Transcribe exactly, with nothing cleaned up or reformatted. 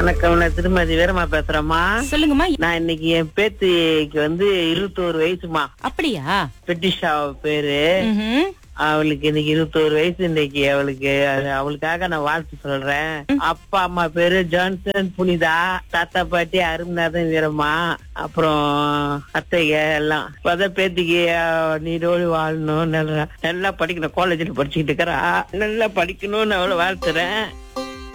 வணக்கம், நான் திருமதி வீரமா பேசுறேம்மா. சொல்லுங்கம்மா. நான் இன்னைக்கு என் பேத்திக்கு வந்து இருபத்தோரு வயசுமா. அப்படியா? பெட்டிஷா அவ பேரு. ம்ஹும். அவளுக்கு இன்னைக்கு இருபத்தோரு வயசு. இன்னைக்கு அவளுக்கு அது- அவளுக்காக நான் வாழ்த்து சொல்றேன். அப்பா அம்மா பேரு ஜான்சன் புனிதா, தாத்தா பாட்டி அரும்நாதன் வீரம்மா, அப்புறம் அத்தைங்க எல்லாம். இப்பதான் பேத்திக்கு அஹ், நீடோடி வாழணும், நல்லா நல்லா படிக்கணும், காலேஜ்ல படிச்சுக்கிட்டு இருக்கிறா. நல்லா படிக்கணும்னு அவளை வாழ்த்துறேன்.